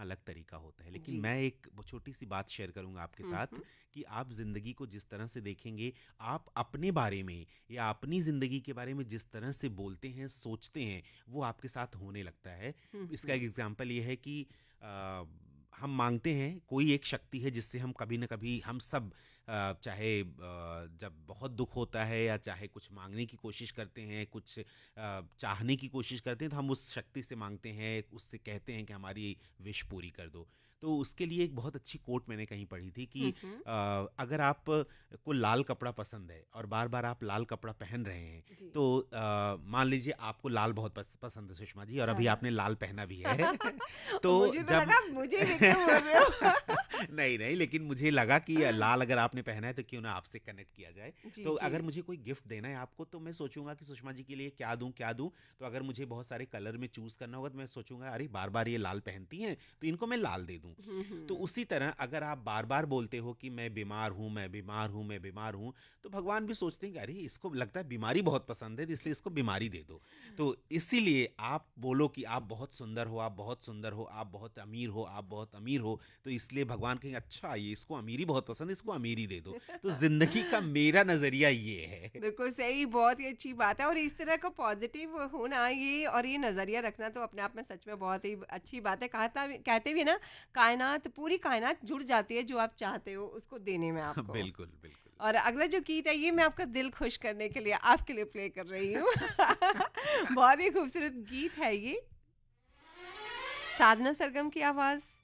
अलग तरीका होता है। लेकिन मैं एक छोटी सी बात शेयर करूंगा आपके साथ कि आप जिंदगी को जिस तरह से देखेंगे, आप अपने बारे में या अपनी जिंदगी के बारे में जिस तरह से बोलते हैं, सोचते हैं, वो आपके साथ होने लगता है। इसका एक एग्जांपल ये है कि हम मांगते हैं, कोई एक शक्ति है जिससे हम कभी ना कभी, हम सब चाहे जब बहुत दुख होता है या चाहे कुछ मांगने की कोशिश करते हैं, कुछ चाहने की कोशिश करते हैं, तो हम उस शक्ति से मांगते हैं, उससे कहते हैं कि हमारी विश पूरी कर दो। तो उसके लिए एक बहुत अच्छी कोट मैंने कहीं पढ़ी थी कि अगर आप को लाल कपड़ा पसंद है और बार बार आप लाल कपड़ा पहन रहे हैं, तो मान लीजिए आपको लाल बहुत पसंद है सुषमा जी, और अभी आपने लाल पहना भी है तो मुझे तो जब लगा मुझे भी क्यों बोल रहे हो। नहीं नहीं, लेकिन मुझे लगा कि लाल अगर आपने पहना है तो क्यों ना आपसे कनेक्ट किया जाए। जी तो जी। अगर मुझे कोई गिफ्ट देना है आपको, तो मैं सोचूंगा कि सुषमा जी के लिए क्या दूं क्या दूं। तो अगर मुझे बहुत सारे कलर में चूज करना होगा, तो मैं सोचूंगा अरे बार बार ये लाल पहनती हैं, तो इनको मैं लाल दे दूं। तो उसी तरह अगर आप बार बार बोलते हो कि मैं बीमार हूं, मैं बीमार हूं, मैं बीमार हूं, तो भगवान भी सोचते हैं कि अरे इसको लगता है बीमारी बहुत पसंद है, तो इसलिए इसको बीमारी दे दो। तो इसीलिए आप बोलो कि आप बहुत सुंदर हो, आप बहुत सुंदर हो, आप बहुत अमीर हो, आप बहुत अमीर हो, तो इसलिए भगवान कहेंगे अच्छा ये इसको अमीरी बहुत पसंद है, इसको अमीरी दे दो। तो जिंदगी का मेरा नजरिया ये है। बिल्कुल सही, बहुत ही अच्छी बात है। और इस तरह का पॉजिटिव होना ये और ये नज़रिया रखना तो अपने आप में सच में बहुत ही अच्छी बात है। कहते भी ना, कायनात, पूरी कायनात जुड़ जाती है जो आप चाहते हो उसको देने में आपको। बिल्कुल बिल्कुल। और अगला जो गीत है ये मैं आपका दिल खुश करने के लिए आपके लिए प्ले कर रही हूँ। बहुत ही खूबसूरत गीत है ये, साधना सरगम की आवाज़